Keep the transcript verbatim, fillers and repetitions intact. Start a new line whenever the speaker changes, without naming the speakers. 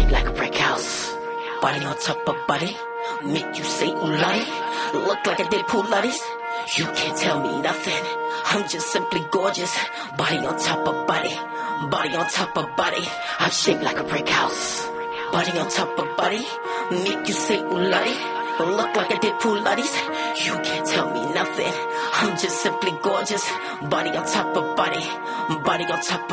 shaped like a brick house. Body on top of body, make you say ooh lottie. Look like I did pool lotties. You can't tell me nothing. I'm just simply gorgeous. Body on top of body, body on top of body. I'm shaped like a brick house. Body on top of body, make you say ooh lottie. Look like I did pool lotties. You can't tell me nothing. I'm just simply gorgeous. Body on top of body, body on top of